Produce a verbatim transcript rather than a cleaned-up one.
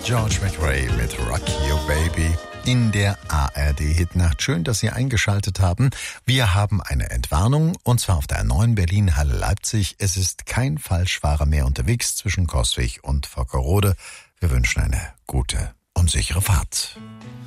George McRae mit Rock Your Baby in der A R D-Hitnacht. Schön, dass Sie eingeschaltet haben. Wir haben eine Entwarnung, und zwar auf der neuen Berlin-Halle Leipzig. Es ist kein Falschfahrer mehr unterwegs zwischen Coswig und Vockerode. Wir wünschen eine gute und sichere Fahrt.